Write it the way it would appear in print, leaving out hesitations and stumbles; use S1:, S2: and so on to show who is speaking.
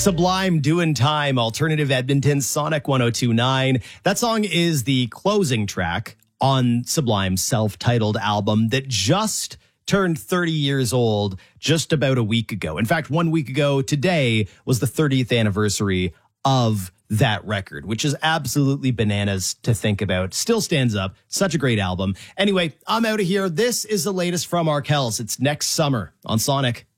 S1: Sublime doing time, alternative Edmonton, Sonic 102.9. That song is the closing track on Sublime's self-titled album that just turned 30 years old just about a week ago. In fact, 1 week ago today was the 30th anniversary of that record, which is absolutely bananas to think about. Still stands up. Such a great album. Anyway, I'm out of here. This is the latest from Arkells. It's next summer on Sonic.